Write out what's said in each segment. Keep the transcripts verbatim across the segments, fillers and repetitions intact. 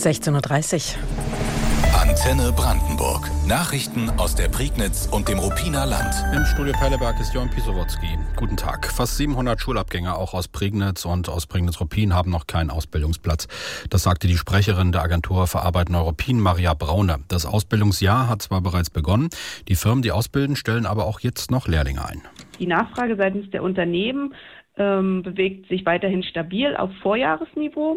sechzehn Uhr dreißig. Antenne Brandenburg. Nachrichten aus der Prignitz und dem Ruppiner Land. Im Studio Perleberg ist Jörn Pisowotzki. Guten Tag. Fast siebenhundert Schulabgänger auch aus Prignitz und aus Prignitz-Ruppin haben noch keinen Ausbildungsplatz. Das sagte die Sprecherin der Agentur für Arbeit Neu-Ruppin, Maria Braune. Das Ausbildungsjahr hat zwar bereits begonnen, die Firmen, die ausbilden, stellen aber auch jetzt noch Lehrlinge ein. Die Nachfrage seitens der Unternehmen ähm, bewegt sich weiterhin stabil auf Vorjahresniveau.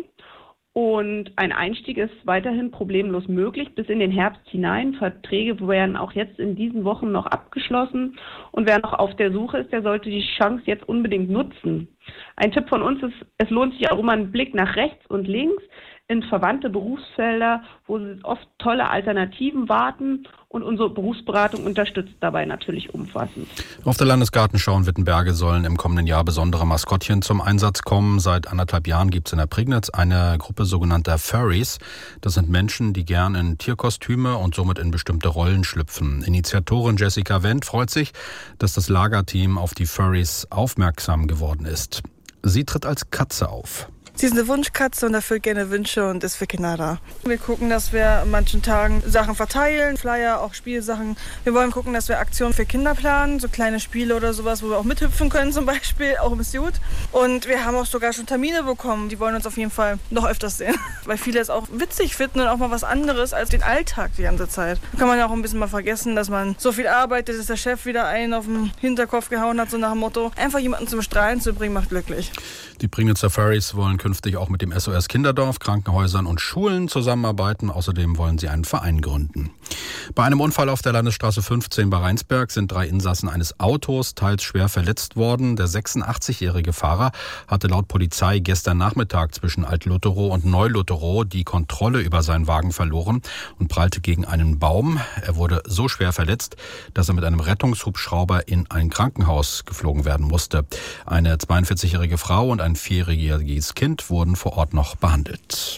Und ein Einstieg ist weiterhin problemlos möglich bis in den Herbst hinein. Verträge werden auch jetzt in diesen Wochen noch abgeschlossen. Und wer noch auf der Suche ist, der sollte die Chance jetzt unbedingt nutzen. Ein Tipp von uns ist, es lohnt sich auch immer ein Blick nach rechts und links in verwandte Berufsfelder, wo oft tolle Alternativen warten. Und unsere Berufsberatung unterstützt dabei natürlich umfassend. Auf der Landesgartenschau in Wittenberge sollen im kommenden Jahr besondere Maskottchen zum Einsatz kommen. Seit anderthalb Jahren gibt es in der Prignitz eine Gruppe sogenannter Furries. Das sind Menschen, die gern in Tierkostüme und somit in bestimmte Rollen schlüpfen. Initiatorin Jessica Wendt freut sich, dass das Lagerteam auf die Furries aufmerksam geworden ist. Sie tritt als Katze auf. Sie ist eine Wunschkatze und erfüllt gerne Wünsche und ist für Kinder da. Wir gucken, dass wir an manchen Tagen Sachen verteilen, Flyer, auch Spielsachen. Wir wollen gucken, dass wir Aktionen für Kinder planen, so kleine Spiele oder sowas, wo wir auch mithüpfen können zum Beispiel, auch im Suit. Und wir haben auch sogar schon Termine bekommen, die wollen uns auf jeden Fall noch öfters sehen. Weil viele es auch witzig finden und auch mal was anderes als den Alltag die ganze Zeit. Da kann man ja auch ein bisschen mal vergessen, dass man so viel arbeitet, dass der Chef wieder einen auf den Hinterkopf gehauen hat, so nach dem Motto, einfach jemanden zum Strahlen zu bringen, macht glücklich. Die Prignitzer Furries wollen künftig auch mit dem S O S Kinderdorf, Krankenhäusern und Schulen zusammenarbeiten. Außerdem wollen sie einen Verein gründen. Bei einem Unfall auf der Landesstraße fünfzehn bei Rheinsberg sind drei Insassen eines Autos teils schwer verletzt worden. Der sechsundachtzig-jährige Fahrer hatte laut Polizei gestern Nachmittag zwischen Alt-Lutherow und Neu-Lutherow die Kontrolle über seinen Wagen verloren und prallte gegen einen Baum. Er wurde so schwer verletzt, dass er mit einem Rettungshubschrauber in ein Krankenhaus geflogen werden musste. Eine zweiundvierzigjährige Frau und ein vierjähriges Kind wurden vor Ort noch behandelt.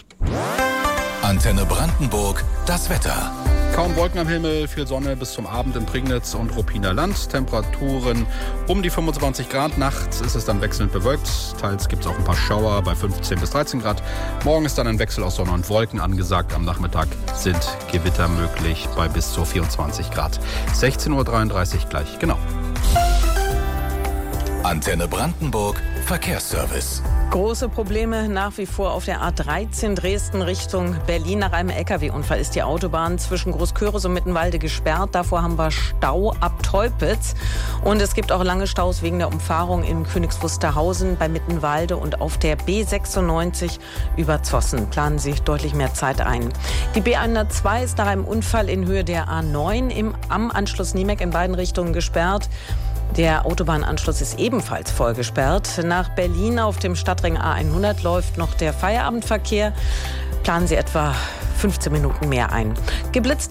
Antenne Brandenburg, das Wetter. Kaum Wolken am Himmel, viel Sonne bis zum Abend in Prignitz und Ruppiner Land. Temperaturen um die fünfundzwanzig Grad. Nachts ist es dann wechselnd bewölkt. Teils gibt es auch ein paar Schauer bei fünfzehn bis dreizehn Grad. Morgen ist dann ein Wechsel aus Sonne und Wolken angesagt. Am Nachmittag sind Gewitter möglich bei bis zu vierundzwanzig Grad. sechzehn Uhr dreiunddreißig gleich, genau. Antenne Brandenburg, Verkehrsservice. Große Probleme nach wie vor auf der A dreizehn Dresden Richtung Berlin. Nach einem L K W-Unfall ist die Autobahn zwischen Großköris und Mittenwalde gesperrt. Davor haben wir Stau ab Teupitz. Und es gibt auch lange Staus wegen der Umfahrung in Königs Wusterhausen bei Mittenwalde und auf der B sechsundneunzig über Zossen. Planen Sie deutlich mehr Zeit ein. Die B hundertzwei ist nach einem Unfall in Höhe der A neun im, am Anschluss Niemek in beiden Richtungen gesperrt. Der Autobahnanschluss ist ebenfalls voll gesperrt. Nach Berlin auf dem Stadtring A hundert läuft noch der Feierabendverkehr. Planen Sie etwa fünfzehn Minuten mehr ein. Geblitzt